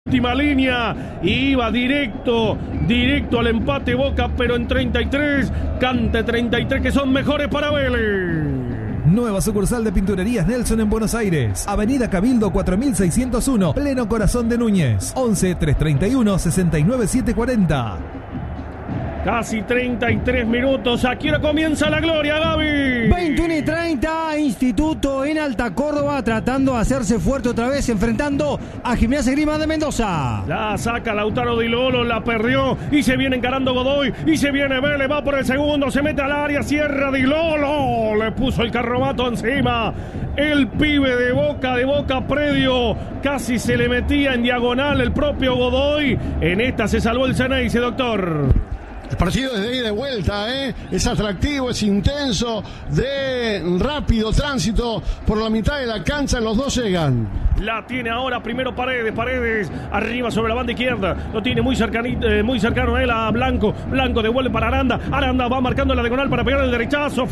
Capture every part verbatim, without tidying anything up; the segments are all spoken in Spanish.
última línea, iba directo, directo al empate Boca, pero en treinta y tres, Cante treinta y tres, que son mejores para Vélez. Nueva sucursal de Pinturerías Nelson en Buenos Aires. Avenida Cabildo cuatro mil seiscientos uno, pleno corazón de Núñez. once, trescientos treinta y uno, sesenta y nueve, setecientos cuarenta. Casi treinta y tres minutos. Aquí ahora comienza la gloria, Gaby. veintiuno y treinta, Instituto en Alta Córdoba tratando de hacerse fuerte otra vez, enfrentando a Gimnasia Grima de Mendoza. La saca Lautaro Di Lolo, la perdió y se viene encarando Godoy y se viene Vélez, va por el segundo, se mete al área, cierra Di Lolo, le puso el carromato encima. El pibe de Boca, de Boca Predio, casi se le metía en diagonal el propio Godoy. En esta se salvó el Ceneice, doctor. El partido es de ida y vuelta, ¿eh? Es atractivo, es intenso, de rápido tránsito por la mitad de la cancha, los dos llegan. La tiene ahora primero Paredes, Paredes arriba sobre la banda izquierda, lo tiene muy, cercanito, eh, muy cercano a él, a Blanco, Blanco devuelve para Aranda, Aranda va marcando la diagonal para pegar el derechazo,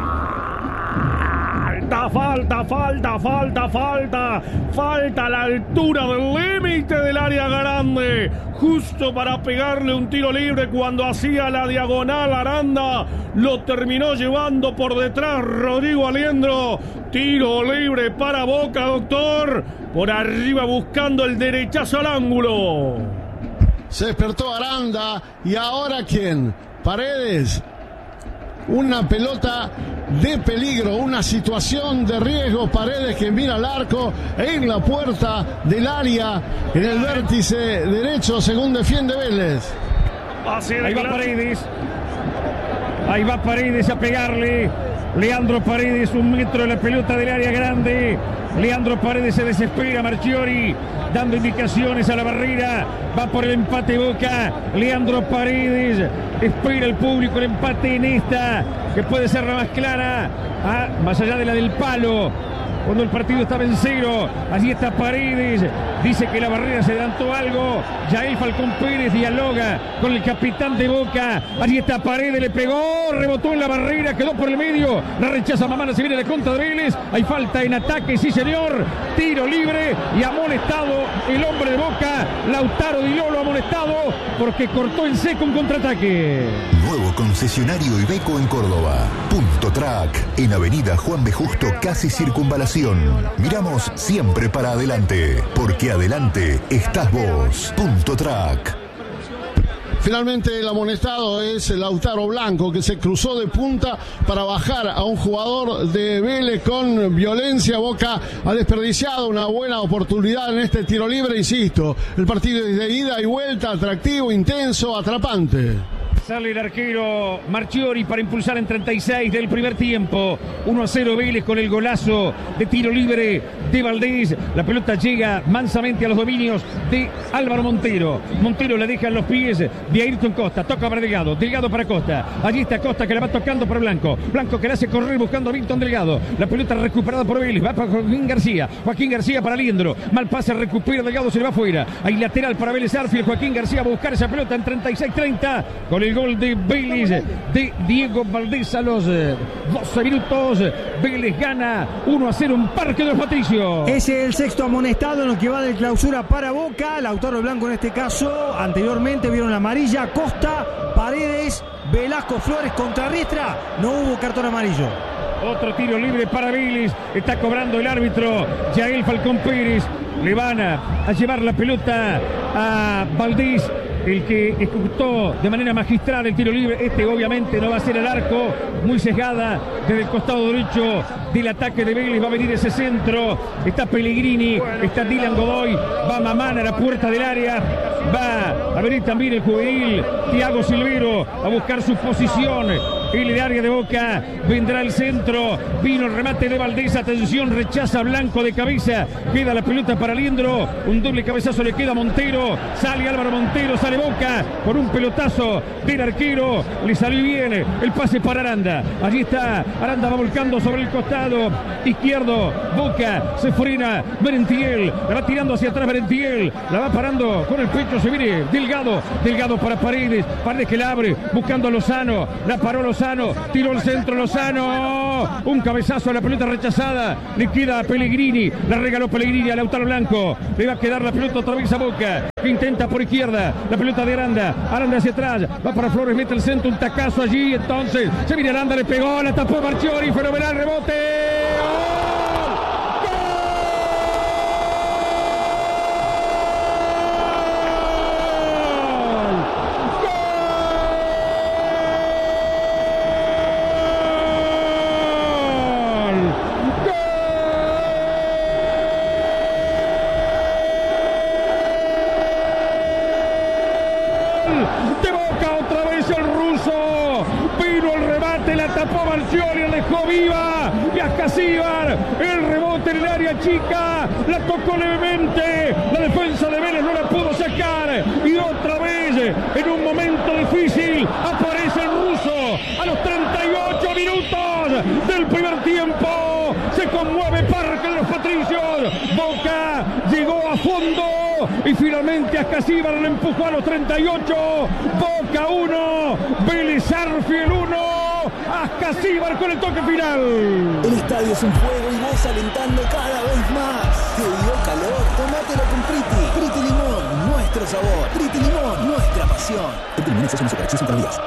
falta, falta, falta, falta, falta, falta a la altura del límite del área grande, justo para pegarle un tiro libre cuando hacía la diagonal. Aranda lo terminó llevando por detrás Rodrigo Aliendro. Tiro libre para Boca, doctor, por arriba buscando el derechazo al ángulo. Se despertó Aranda y ahora ¿quién? Paredes. Una pelota de peligro, una situación de riesgo. Paredes que mira al arco en la puerta del área, en el vértice derecho, según defiende Vélez. Ahí va Paredes. Ahí va Paredes a pegarle. Leandro Paredes, un metro de la pelota del área grande. Leandro Paredes se desespera, Marchiori dando indicaciones a la barrera, va por el empate Boca. Leandro Paredes espera el público el empate en esta, que puede ser la más clara, ah, más allá de la del palo, cuando el partido estaba en cero. Allí está Paredes, dice que la barrera se adelantó algo. Yael Falcón Pérez dialoga con el capitán de Boca. Allí está Paredes, le pegó, rebotó en la barrera, quedó por el medio, la rechaza Mamana, se viene la contra de Vélez. Hay falta en ataque, sí señor, tiro libre y amonestado el hombre de Boca, Lautaro Di Lolo, amonestado porque cortó en seco un contraataque. Nuevo concesionario Iveco en Córdoba. Punto Track, en Avenida Juan B. Justo, casi Circunvalación. Miramos siempre para adelante, porque adelante estás vos. Punto Track. Finalmente el amonestado es Lautaro Blanco, que se cruzó de punta para bajar a un jugador de Vélez con violencia. Boca ha desperdiciado una buena oportunidad en este tiro libre, insisto. El partido es de ida y vuelta, atractivo, intenso, atrapante. Sale el arquero Marchiori para impulsar en treinta y seis del primer tiempo. uno a cero Vélez con el golazo de tiro libre de Valdés. La pelota llega mansamente a los dominios de Álvaro Montero. Montero la deja en los pies de Ayrton Costa. Toca para Delgado. Delgado para Costa. Allí está Costa que la va tocando para Blanco. Blanco que la hace correr buscando a Víctor Delgado. La pelota recuperada por Vélez. Va para Joaquín García. Joaquín García para Liendro. Mal pase, recupera Delgado, se le va afuera. Hay lateral para Vélez Arfield. Joaquín García va a buscar esa pelota en treinta y seis treinta con el gol de Vélez de Diego Valdés a los doce minutos. Vélez gana uno a cero en Parque de los Patricios. Ese es el sexto amonestado en lo que va de clausura para Boca. Lautaro Blanco en este caso. Anteriormente vieron la amarilla. Costa, Paredes, Velasco, Flores contra Riestra. No hubo cartón amarillo. Otro tiro libre para Vélez. Está cobrando el árbitro Yael Falcón Pérez. Le van a, a llevar la pelota a Valdés, el que ejecutó de manera magistral el tiro libre. Este obviamente no va a ser el arco, muy sesgada desde el costado derecho del ataque de Vélez. Va a venir ese centro, está Pellegrini, está Dylan Godoy, va Mamana a la puerta del área, va a venir también el juvenil Thiago Silvero a buscar su posición en el área de Boca. Vendrá el centro, vino el remate de Valdés, atención, rechaza Blanco de cabeza, queda la pelota para Liendro, un doble cabezazo le queda a Montero, sale Álvaro Montero, sale Boca con un pelotazo del arquero, le salió bien el pase para Aranda. Allí está Aranda, va volcando sobre el costado izquierdo. Boca se frena, Merentiel la va tirando hacia atrás, Merentiel la va parando con el pecho, se viene Delgado, Delgado para Paredes, Paredes que la abre buscando a Lozano, la paró Lozano, tiró el centro Lozano, uno. Un cabezazo a la pelota rechazada. Le queda a Pellegrini. La regaló Pellegrini a Lautaro Blanco. Le va a quedar la pelota otra vez a Boca, que intenta por izquierda. La pelota de Aranda. Aranda hacia atrás. Va para Flores, mete el centro. Un tacazo allí. Entonces se viene Aranda, le pegó. La tapó Marchiori. Fenomenal rebote. De Boca otra vez el ruso. Vino el remate, la tapó Marchiori, la dejó viva. Y a Casíbar, el rebote en el área chica. La tocó levemente. La defensa de Vélez no la pudo sacar. Y otra vez, en un momento difícil, aparece el ruso. A los treinta y ocho minutos del primer tiempo. Se conmueve Parque de los Patricios. Boca llegó a fondo. Y finalmente Ascasíbar le empujó a los treinta y ocho. Boca uno, Vélez Arfiel uno. Ascasíbar con el toque final. El estadio es un fuego y vos alentando cada vez más. ¿Te dio calor? Tomátelo con Priti. Priti Limón, nuestro sabor. Priti Limón, nuestra pasión. Priti Limón es una superacción para días.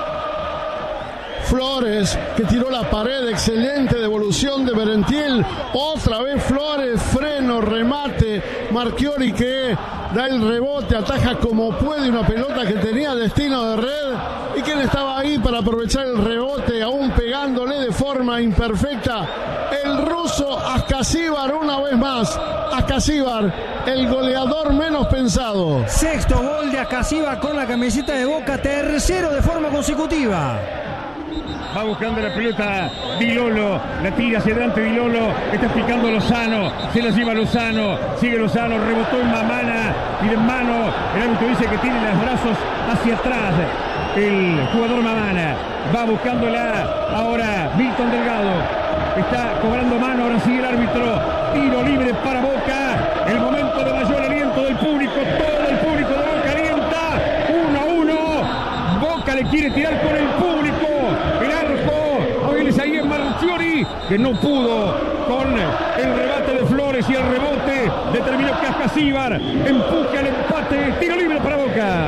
Flores, que tiró la pared, excelente devolución de Merentiel, otra vez Flores, freno, remate, Marchiori que da el rebote, ataja como puede una pelota que tenía destino de red, y quien estaba ahí para aprovechar el rebote, aún pegándole de forma imperfecta, el ruso Ascasíbar una vez más. Ascasíbar, el goleador menos pensado. Sexto gol de Ascasíbar con la camiseta de Boca, tercero de forma consecutiva. Va buscando la pelota Dilolo, la tira hacia adelante Dilolo, está picando Lozano, se la lleva Lozano, sigue Lozano, rebotó en Mamana y de mano, el árbitro dice que tiene los brazos hacia atrás, el jugador Mamana, va buscándola ahora Milton Delgado, está cobrando mano, ahora sigue el árbitro, tiro libre para Boca, el momento de mayor aliento del público, todo el público de Boca alienta, uno a uno, Boca le quiere tirar con el público. El arco, a Vélez ahí en Marchiori, que no pudo con el rebate de Flores y el rebote determinó que Ascasíbar empuje al empate, tiro libre para Boca.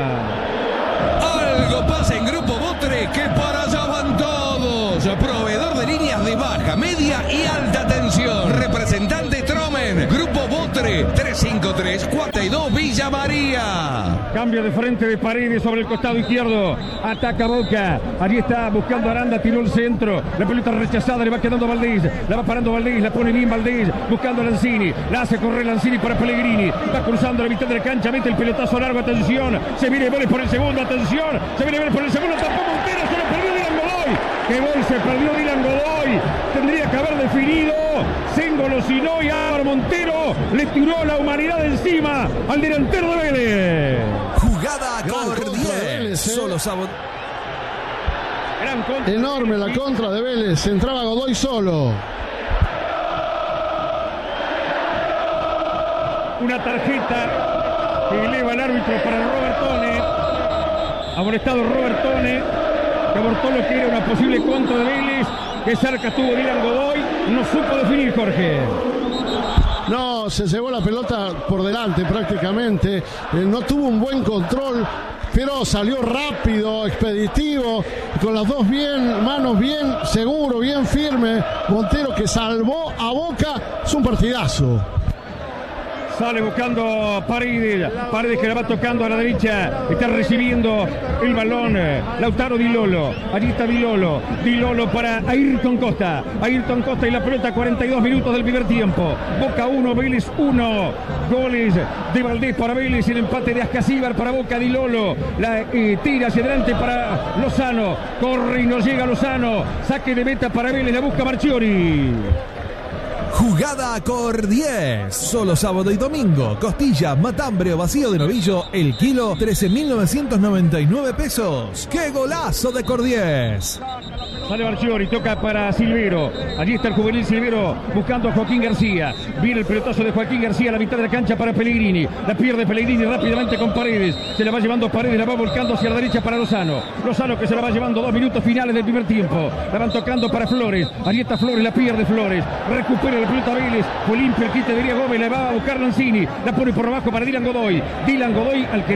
Algo pasa en Grupo Botre, que para allá van todos. Proveedor de líneas de baja, media y alta tensión. Representante Tromen, Grupo Botre, tres cinco tres, cuatro dos Villa María. Cambio de frente de Paredes sobre el costado izquierdo. Ataca Boca. Allí está buscando Aranda, tiró el centro. La pelota rechazada, le va quedando Valdés. La va parando Valdés, la pone bien Valdés. Buscando a Lanzini. La hace correr Lanzini para Pellegrini. Va cruzando la mitad de la cancha, mete el pelotazo largo, atención. Se viene Vélez por el segundo, atención. Se viene Vélez por el segundo, tapó Montero, se lo perdió Dylan Godoy. ¡Qué gol se perdió Dylan Godoy! Tendría que haber definido. Se engolosinó y Álvaro Montero le tiró la humanidad encima al delantero de Vélez. Jugada cordial. Solo sábado. Enorme la contra de Vélez. Entraba Godoy solo. Una tarjeta que eleva el árbitro para Robertone. Amonestado Robertone, que abortó lo que era una posible contra de Vélez. Que cerca tuvo Dylan Godoy. No supo definir, Jorge. No, se llevó la pelota por delante prácticamente. Eh, no tuvo un buen control, pero salió rápido, expeditivo, con las dos bien, manos bien seguro, bien firme. Montero, que salvó a Boca. Es un partidazo. Sale buscando Paredes. Paredes que la va tocando a la derecha. Está recibiendo el balón Lautaro Dilolo. Allí está Dilolo. Dilolo para Ayrton Costa. Ayrton Costa y la pelota, cuarenta y dos minutos del primer tiempo. Boca uno, Vélez uno. Goles de Valdés para Vélez. El empate de Ascasíbar para Boca. Dilolo la eh, tira hacia adelante para Lozano. Corre y no llega Lozano. Saque de meta para Vélez. La busca Marchiori. Jugada Cor diez. Solo sábado y domingo. Costilla, matambre o vacío de novillo. El kilo, trece mil novecientos noventa y nueve pesos. ¡Qué golazo de Cor diez! Sale Barchiori, toca para Silvero. Allí está el juvenil Silvero buscando a Joaquín García. Viene el pelotazo de Joaquín García a la mitad de la cancha para Pellegrini. La pierde Pellegrini rápidamente con Paredes. Se la va llevando Paredes, la va volcando hacia la derecha para Lozano. Lozano que se la va llevando dos minutos finales del primer tiempo. La van tocando para Flores. Allí está Flores, la pierde Flores. Recupera la pelota Vélez. Fue limpio el quite de Gómez. La va a buscar Lanzini. La pone por abajo para Dylan Godoy. Dylan Godoy al que